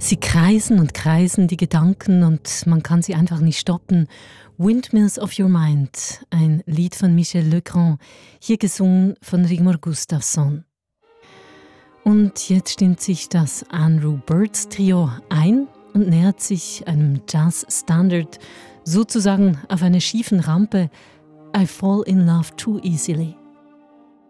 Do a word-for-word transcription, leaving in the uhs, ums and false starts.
Sie kreisen und kreisen, die Gedanken, und man kann sie einfach nicht stoppen. Windmills of Your Mind, ein Lied von Michel Legrand, hier gesungen von Rigmor Gustafsson. Und jetzt stimmt sich das Andrew Birds Trio ein und nähert sich einem Jazz-Standard, sozusagen auf einer schiefen Rampe. I Fall in Love Too Easily.